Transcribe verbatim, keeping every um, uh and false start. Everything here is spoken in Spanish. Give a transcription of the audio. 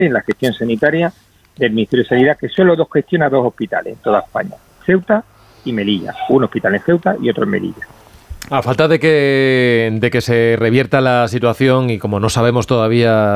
en la gestión sanitaria del Ministerio de Sanidad, que solo dos gestiona dos hospitales en toda España, Ceuta y Melilla, un hospital en Ceuta y otro en Melilla. A falta de que, de que se revierta la situación y como no sabemos todavía